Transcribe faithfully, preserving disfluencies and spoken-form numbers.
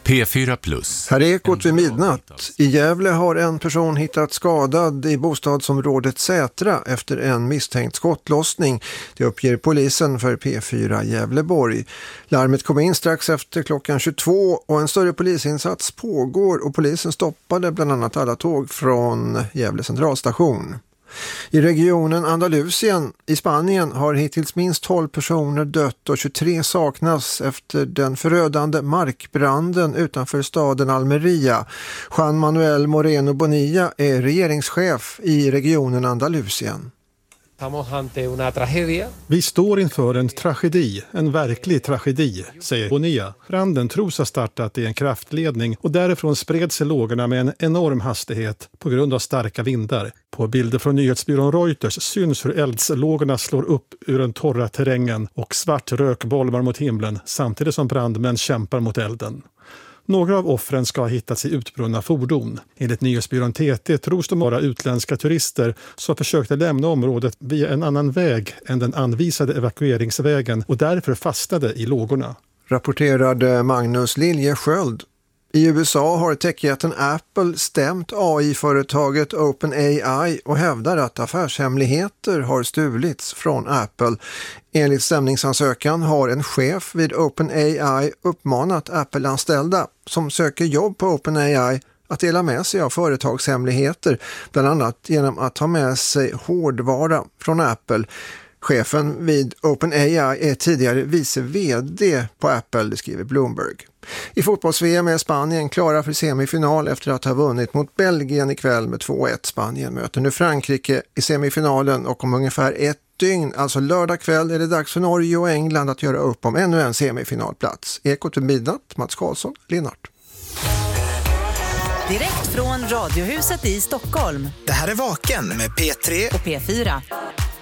P fyra plus. Här är Ekot vid midnatt. I Gävle har en person hittats skadad i bostadsområdet Sätra efter en misstänkt skottlossning. Det uppger polisen för P fyra Gävleborg. Larmet kom in strax efter klockan tjugotvå och en större polisinsats pågår och polisen stoppade bland annat alla tåg från Gävle centralstation. I regionen Andalusien i Spanien har hittills minst tolv personer dött och tjugotre saknas efter den förödande markbranden utanför staden Almeria. Juan Manuel Moreno Bonilla är regeringschef i regionen Andalusien. Vi står inför en tragedi, en verklig tragedi, säger Bonilla. Branden tros ha startat i en kraftledning och därifrån spred sig lågorna med en enorm hastighet på grund av starka vindar. På bilder från nyhetsbyrån Reuters syns hur eldslågorna slår upp ur den torra terrängen och svart rök bolmar mot himlen samtidigt som brandmän kämpar mot elden. Några av offren ska ha hittats i utbrunna fordon. Enligt nyhetsbyrån T T tros de vara utländska turister som försökte lämna området via en annan väg än den anvisade evakueringsvägen och därför fastnade i lågorna. Rapporterade Magnus Liljesköld. I U S A har techjätten Apple stämt A I-företaget OpenAI och hävdar att affärshemligheter har stulits från Apple. Enligt stämningsansökan har en chef vid OpenAI uppmanat Apple-anställda som söker jobb på OpenAI att dela med sig av företagshemligheter, bland annat genom att ta med sig hårdvara från Apple. Chefen vid OpenAI är tidigare vice vd på Apple, det skriver Bloomberg. I fotbolls-V M är Spanien klara för semifinal efter att ha vunnit mot Belgien ikväll med två ett. Spanien möter nu Frankrike i semifinalen och om ungefär ett dygn, alltså lördag kväll, är det dags för Norge och England att göra upp om ännu en semifinalplats. Ekot vid midnatt, Mats Karlsson, Linnart. Direkt från Radiohuset i Stockholm. Det här är Vaken med P tre och P fyra.